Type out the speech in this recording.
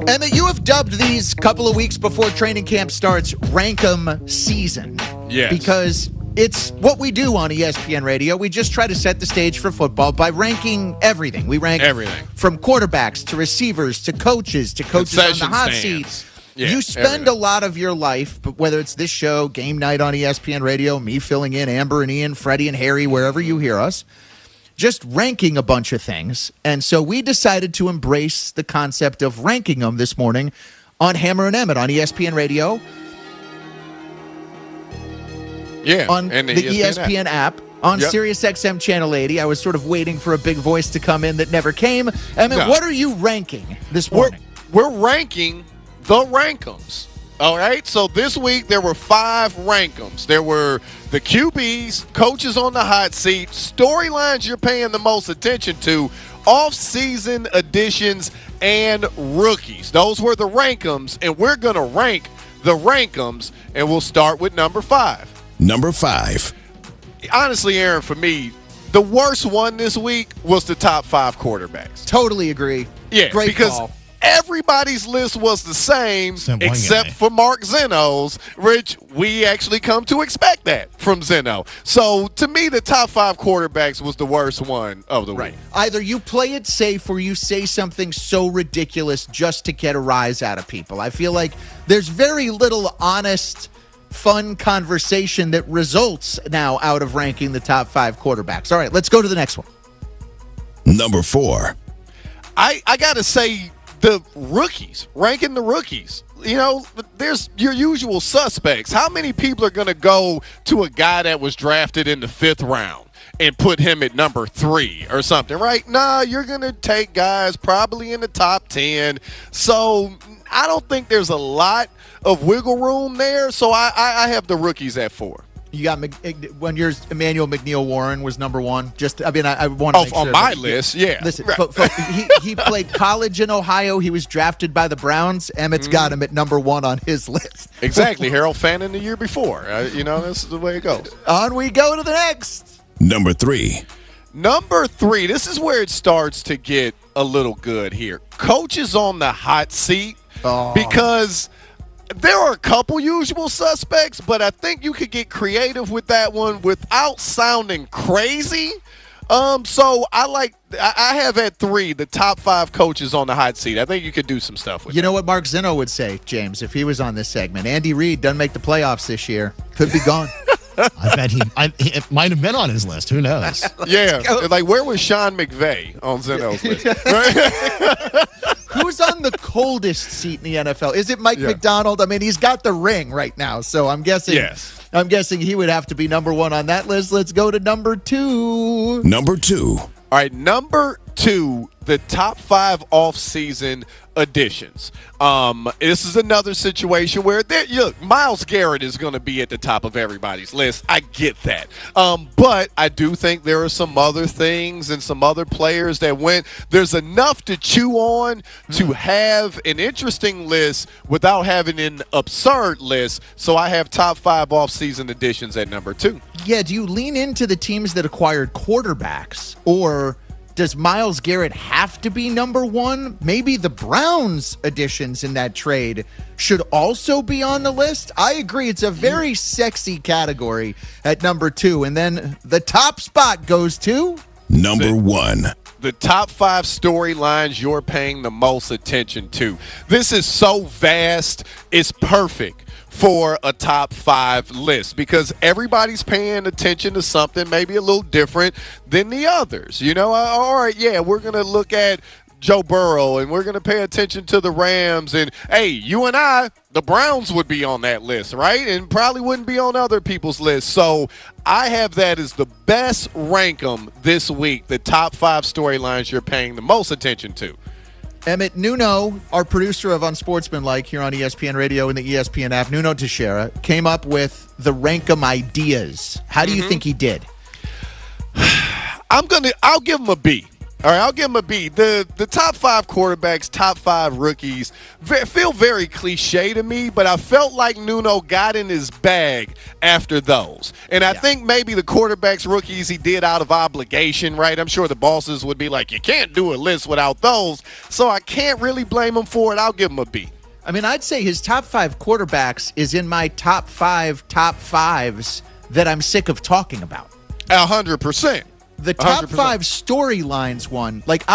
Emmett, you have dubbed these couple of weeks before training camp starts Rank-em season. Yes. Because it's what we do on ESPN Radio. We just try to set the stage for football by ranking everything. We rank everything from quarterbacks to receivers to coaches on the hot seat. Yeah, you spend a lot of your life, but whether it's this show, Game Night on ESPN Radio, me filling in, Amber and Ian, Freddie and Harry, wherever you hear us, just ranking a bunch of things. And so we decided to embrace the concept of ranking them this morning on Hammer and Emmett on ESPN Radio. Yeah, on the ESPN app. On Sirius XM Channel 80. I was sort of waiting for a big voice to come in that never came. Emmett, what are you ranking this morning? We're ranking the Rank-ems. All right, so this week there were 5 Rank-ems. There were the QBs, coaches on the hot seat, storylines you're paying the most attention to, off-season additions, and rookies. Those were the Rank-ems, and we're going to rank the Rank-ems, and we'll start with number 5. Number 5. Honestly, Aaron, for me, the worst one this week was the top 5 quarterbacks. Totally agree. Yeah, great because call. Everybody's list was the same except for Mark Zeno's, which we actually come to expect that from Zeno. So, to me, the top 5 quarterbacks was the worst one of the week. Either you play it safe or you say something so ridiculous just to get a rise out of people. I feel like there's very little honest, fun conversation that results now out of ranking the top 5 quarterbacks. All right, let's go to the next one. Number 4. I got to say, the rookies, ranking the rookies. You know, there's your usual suspects. How many people are going to go to a guy that was drafted in the 5th round and put him at number 3 or something, right? Nah, you're going to take guys probably in the top 10. So I don't think there's a lot of wiggle room there. So I have the rookies at 4. You got when yours, Emmanuel McNeil-Warren was number 1. I want to make sure. On my list, yeah. Listen, he played college in Ohio. He was drafted by the Browns. Emmett's got him at number 1 on his list. Exactly. Harold Fannin the year before. This is the way it goes. On we go to the next. Number 3. Number 3. This is where it starts to get a little good here. Coaches on the hot seat because there are a couple usual suspects, but I think you could get creative with that one without sounding crazy. So I have at 3 the top 5 coaches on the hot seat. I think you could do some stuff with. You know what Mark Zeno would say, James, if he was on this segment? Andy Reid doesn't make the playoffs this year. Could be gone. I bet it might have been on his list. Who knows? Yeah, like where was Sean McVay on Zeno's list? Right? Who's on the coldest seat in the NFL? Is it Mike McDonald? I mean, he's got the ring right now, so I'm guessing. Yes. I'm guessing he would have to be number 1 on that list. Let's go to number 2. Number 2. All right, number 2, the top 5 off-season additions. This is another situation where Myles Garrett is going to be at the top of everybody's list. I get that. But I do think there are some other things and some other players that went. There's enough to chew on to have an interesting list without having an absurd list. So I have top 5 off-season additions at number 2. Yeah, do you lean into the teams that acquired quarterbacks, or does Myles Garrett have to be number 1? Maybe the Browns additions in that trade should also be on the list. I agree. It's a very sexy category at number 2. And then the top spot goes to number 1. The top 5 storylines you're paying the most attention to. This is so vast. It's perfect for a top 5 list because everybody's paying attention to something maybe a little different than the others. All right, yeah, we're going to look at Joe Burrow and we're going to pay attention to the Rams. And, hey, you and I, the Browns would be on that list, right? And probably wouldn't be on other people's lists. So I have that as the best rank-em this week, the top 5 storylines you're paying the most attention to. Emmett, Nuno, our producer of Unsportsmanlike here on ESPN Radio and the ESPN app, Nuno Teixeira, came up with the Rank-em ideas. How do you think he did? I'll give him a B. All right, I'll give him a B. The top 5 quarterbacks, top 5 rookies feel very cliche to me, but I felt like Nuno got in his bag after those. And I think maybe the quarterbacks, rookies, he did out of obligation, right? I'm sure the bosses would be like, you can't do a list without those. So I can't really blame him for it. I'll give him a B. I mean, I'd say his top 5 quarterbacks is in my top 5 top 5s that I'm sick of talking about. 100%. The top 100%. 5 storylines one, like